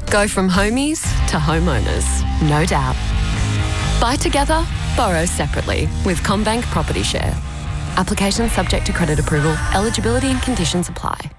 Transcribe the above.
Go from homies to homeowners, no doubt. Buy together, borrow separately with CommBank Property Share. Application subject to credit approval. Eligibility and conditions apply.